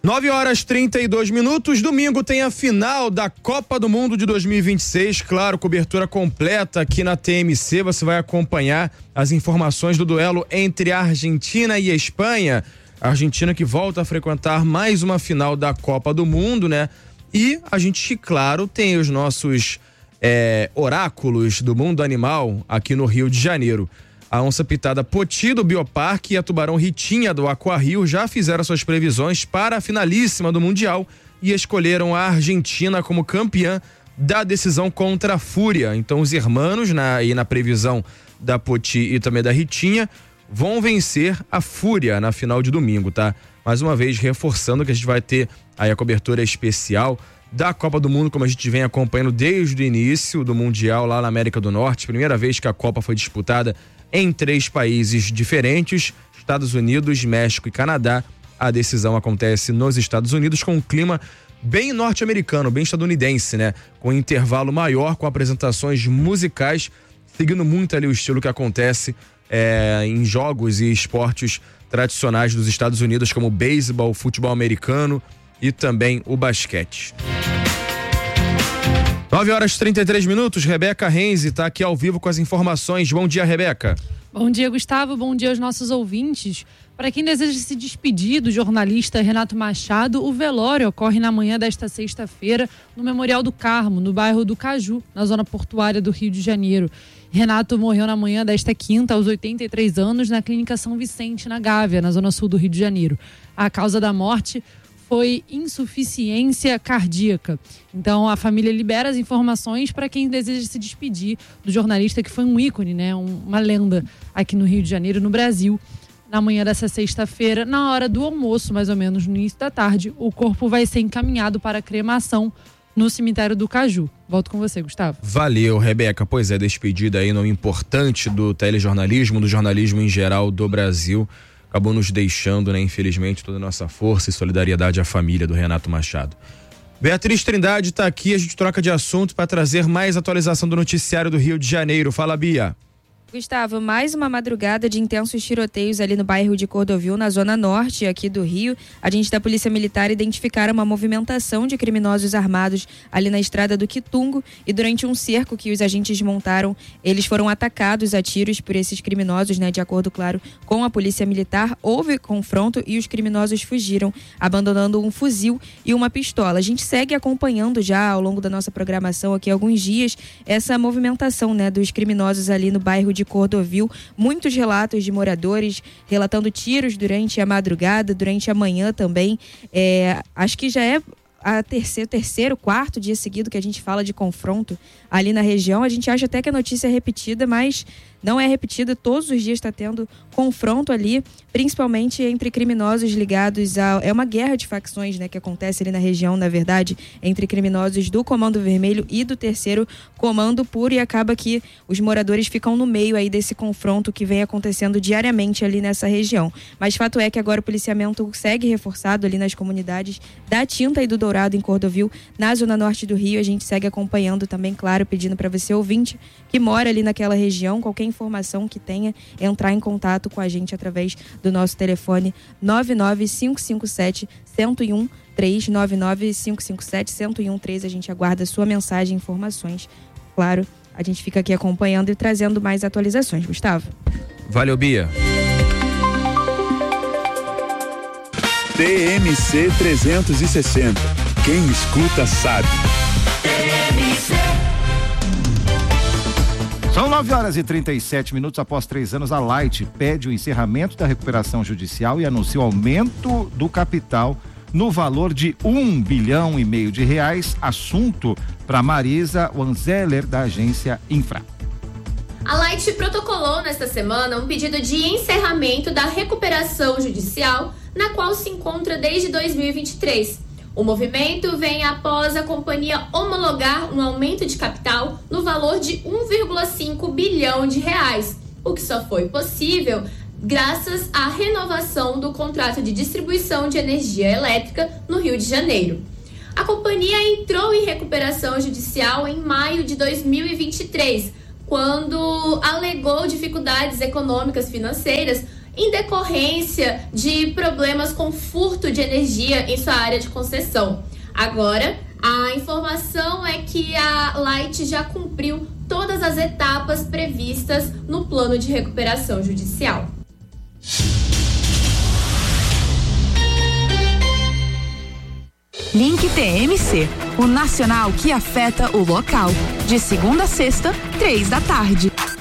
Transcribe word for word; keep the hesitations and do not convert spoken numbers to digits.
nove horas e trinta e dois minutos, domingo tem a final da Copa do Mundo de dois mil e vinte e seis, claro, cobertura completa aqui na T M C, você vai acompanhar as informações do duelo entre a Argentina e a Espanha, a Argentina que volta a frequentar mais uma final da Copa do Mundo, né? E a gente, claro, tem os nossos é, oráculos do mundo animal aqui no Rio de Janeiro. A onça-pitada Poti do Bioparque e a tubarão Ritinha do Aquario já fizeram suas previsões para a finalíssima do Mundial e escolheram a Argentina como campeã da decisão contra a Fúria. Então os irmãos, na, e na previsão da Poti e também da Ritinha, vão vencer a Fúria na final de domingo, tá? Mais uma vez reforçando que a gente vai ter aí a cobertura especial da Copa do Mundo, como a gente vem acompanhando desde o início do Mundial lá na América do Norte. Primeira vez que a Copa foi disputada em três países diferentes, Estados Unidos, México e Canadá. A decisão acontece nos Estados Unidos com um clima bem norte-americano, bem estadunidense, né? Com um intervalo maior, com apresentações musicais, seguindo muito ali o estilo que acontece é, em jogos e esportes tradicionais dos Estados Unidos, como o beisebol, o futebol americano e também o basquete. nove horas e trinta e três minutos, Rebeca Renzi está aqui ao vivo com as informações. Bom dia, Rebeca. Bom dia, Gustavo. Bom dia aos nossos ouvintes. Para quem deseja se despedir do jornalista Renato Machado, o velório ocorre na manhã desta sexta-feira no Memorial do Carmo, no bairro do Caju, na zona portuária do Rio de Janeiro. Renato morreu na manhã desta quinta, aos oitenta e três anos, na Clínica São Vicente, na Gávea, na zona sul do Rio de Janeiro. A causa da morte foi insuficiência cardíaca. Então a família libera as informações para quem deseja se despedir do jornalista que foi um ícone, né? Um, uma lenda aqui no Rio de Janeiro, no Brasil. Na manhã dessa sexta-feira, na hora do almoço, mais ou menos no início da tarde, o corpo vai ser encaminhado para a cremação no cemitério do Caju. Volto com você, Gustavo. Valeu, Rebeca. Pois é, despedida aí nome importante do telejornalismo, do jornalismo em geral do Brasil. Acabou nos deixando, né, infelizmente, toda a nossa força e solidariedade à família do Renato Machado. Beatriz Trindade está aqui, a gente troca de assunto para trazer mais atualização do noticiário do Rio de Janeiro. Fala, Bia. Gustavo, mais uma madrugada de intensos tiroteios ali no bairro de Cordovil, na zona norte aqui do Rio. Agentes da Polícia Militar identificaram uma movimentação de criminosos armados ali na estrada do Quitungo e durante um cerco que os agentes montaram, eles foram atacados a tiros por esses criminosos, né? De acordo, claro, com a Polícia Militar, houve confronto e os criminosos fugiram, abandonando um fuzil e uma pistola. A gente segue acompanhando já ao longo da nossa programação aqui há alguns dias essa movimentação, né, dos criminosos ali no bairro de Cordovil, muitos relatos de moradores relatando tiros durante a madrugada, durante a manhã também. É, acho que já é a terceiro, terceiro, quarto dia seguido que a gente fala de confronto ali na região. A gente acha até que a notícia é repetida, mas não é repetida. Todos os dias está tendo confronto ali, principalmente entre criminosos ligados a... É uma guerra de facções, né, que acontece ali na região, na verdade, entre criminosos do Comando Vermelho e do Terceiro Comando Puro, e acaba que os moradores ficam no meio aí desse confronto que vem acontecendo diariamente ali nessa região. Mas fato é que agora o policiamento segue reforçado ali nas comunidades da Tinta e do Dourado, em Cordovil, na zona norte do Rio. A gente segue acompanhando também, claro, pedindo para você, ouvinte, que mora ali naquela região, qualquer informação que tenha, entrar em contato com a gente através do nosso telefone nove nove cinco cinco sete um zero um três, nove nove cinco cinco sete um zero um três. A gente aguarda sua mensagem e informações. Claro, a gente fica aqui acompanhando e trazendo mais atualizações. Gustavo. Valeu, Bia. T M C trezentos e sessenta. Quem escuta sabe. São nove horas e trinta e sete minutos. Após três anos, a Light pede o encerramento da recuperação judicial e anuncia o aumento do capital no valor de um bilhão e meio de reais. Assunto para Marisa Wanzeler, da agência Infra. A Light protocolou nesta semana um pedido de encerramento da recuperação judicial, na qual se encontra desde dois mil e vinte e três. O movimento vem após a companhia homologar um aumento de capital no valor de um vírgula cinco bilhão de reais, o que só foi possível graças à renovação do contrato de distribuição de energia elétrica no Rio de Janeiro. A companhia entrou em recuperação judicial em maio de dois mil e vinte e três, quando alegou dificuldades econômicas financeiras em decorrência de problemas com furto de energia em sua área de concessão. Agora, a informação é que a Light já cumpriu todas as etapas previstas no plano de recuperação judicial. Link T M C, o nacional que afeta o local. De segunda a sexta, três da tarde.